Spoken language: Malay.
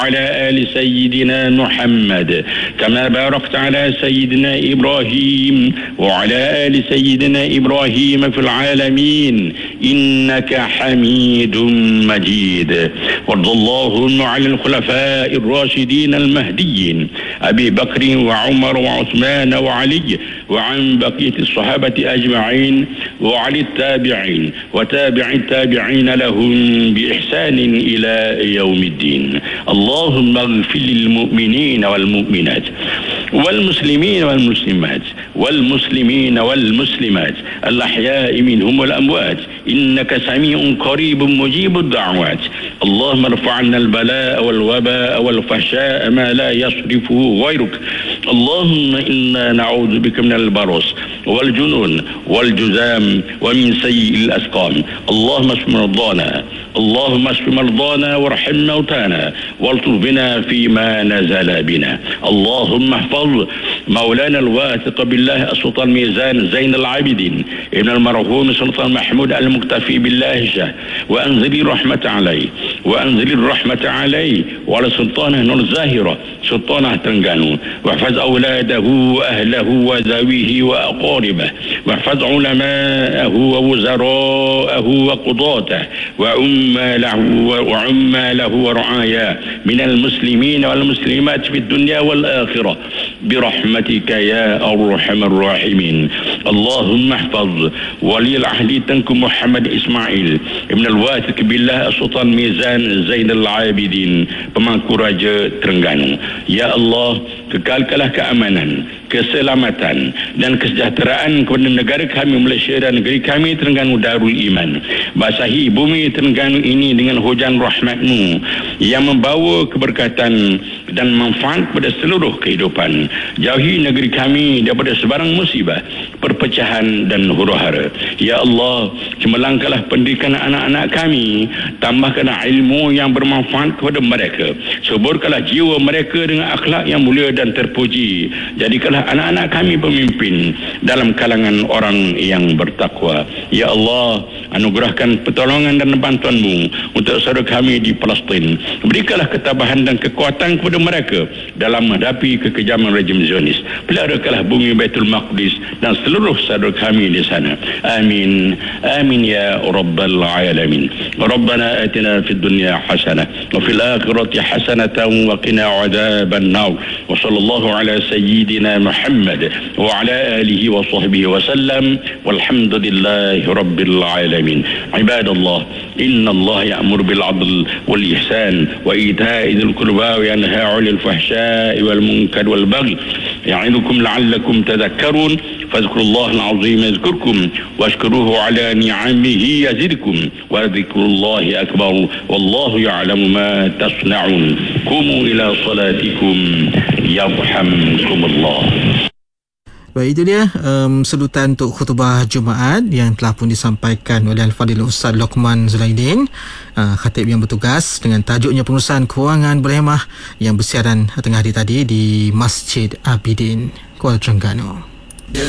على آل سيدنا محمد كما باركت على سيدنا إبراهيم وعلى آل سيدنا إبراهيم في العالمين إنك حميد مجيد. وارض اللهم عن الخلفاء الراشدين المهديين أبي بكر وعمر وعثمان وعلي وعن بقية الصحابة أجمعين وعلى التابعين وتابع التابعين لهم بإحسان إلى يوم الدين. اللهم اغفر للمؤمنين والمؤمنات والمسلمين والمسلمات والمسلمين والمسلمات الأحياء منهم والأموات إنك سميع قريب مجيب الدعوات. اللهم ارفع عنا البلاء والوباء والفحشاء ما لا يصرفه غيرك. اللهم إنا نعوذ بك من البرص والجنون والجذام ومن سيء الأسقام. اللهم اشف مرضانا اللهم اشف مرضانا وارحم موتانا والطف بنا فيما نزل بنا. اللهم احفظ مولانا الواثق بالله السلطان ميزان زين العابدين ابن المرحوم سلطان محمود المكتفي بالله شه وأنزل الرحمة عليه وأنزل الرحمة عليه وعلى سلطانه نور الزاهرة سلطانه تنغانو واحفظ أولاده وأهله وذويه وأقاربه واحفظ علماءه ووزراءه وقضاته وعماله ورعاياه من المسلمين والمسلمات في الدنيا والآخرة برحمتك يا أرحم الراحمين. اللهم احفظ ولي العهد تنكو محمد إسماعيل ابن الواثق بالله السلطان ميزان زين العابدين pemangku Raja Terengganu. Ya Allah, kekalkanlah keamanan, keselamatan dan kesejahteraan kepada negara kami Malaysia dan negeri kami Terengganu Darul Iman. Basahi bumi Terengganu ini dengan hujan rahmat-Mu yang membawa keberkatan dan manfaat kepada seluruh kehidupan. Jauhi negeri kami daripada sebarang musibah, perpecahan dan huru-hara. Ya Allah, cemerlangkanlah pendidikan anak-anak kami, tambahkanlah ilmu yang bermanfaat kepada mereka, suburkanlah jiwa mereka dengan akhlak yang mulia dan terpuji. Jadikanlah anak-anak kami pemimpin dalam kalangan orang yang bertakwa. Ya Allah, anugerahkan pertolongan dan bantuan-Mu untuk saudara kami di Palestin. Berikanlah ketabahan dan kekuatan kepada mereka dalam menghadapi kekejaman rejim Zionis. Peliharakanlah bumi Baitul Maqdis dan seluruh saudara kami di sana. Amin. Amin ya Rabbal Alamin. Rabbana atina fid dunya hasanah wa fil akhirati hasanatan wa qina adzaban nar. Wa sallallahu ala sayyidina Muhammad wa ala alihi wa sahbihi wa sallam. Walhamdulillahi rabbil alamin. Ibadallah, inna Allah ya'muru bil 'adl wal ihsan wa ita'i dzil qurba wa yanha 'anil fahsya'i wal munkar wal baghi. Ya'idukum la'allakum tadhakkarun. Fadhkurullaha al-'azim yadhkurkum washkuruhu 'ala ni'amihi yazidkum wa dhikrullahi akbar wallahu ya'lamu ma tasna'un. Qumu ila salatikum yarhamkumullah. Baik, itu dia sedutan untuk khutbah Jumaat yang telah pun disampaikan oleh Al-Fadhil Ustaz Luqman Zulaidin, khatib yang bertugas, dengan tajuknya pengurusan kewangan berhemah yang bersiaran tengah hari tadi di Masjid Abidin, Kuala Terengganu.